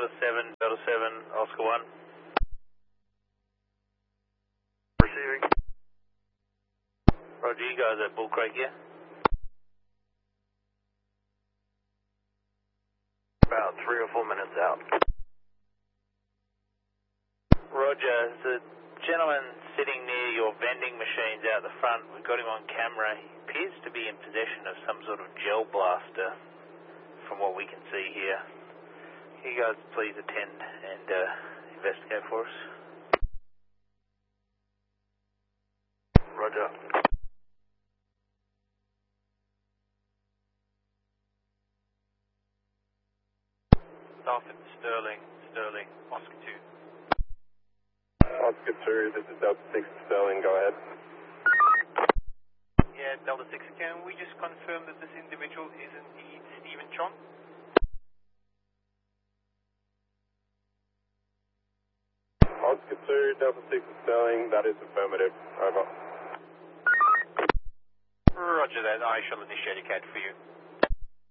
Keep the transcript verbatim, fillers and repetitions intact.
Delta seven, Delta seven, Oscar one. Receiving. Roger, you guys at Bull Creek, yeah? About three or four minutes out. Roger, the gentleman sitting near your vending machines out the front, we've got him on camera. He appears to be in possession of some sort of gel blaster from what we can see here. Can you guys please attend and uh, investigate for us? Roger. Starford, Sterling, Sterling, Oscar two. Oscar two, this is Delta six Sterling, go ahead. Yeah, Delta six, can we just confirm that this individual is indeed Stephen Chong? Oscar two, Delta six Sterling, that is affirmative, over. Roger that, I shall initiate a C A D for you.